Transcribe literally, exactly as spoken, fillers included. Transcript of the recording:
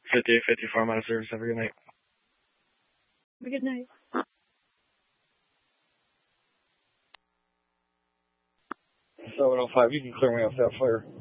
fifty-eight fifty-four, I'm out of service. Have a good night. Have a good night. seven oh five, you can clear me off that flare.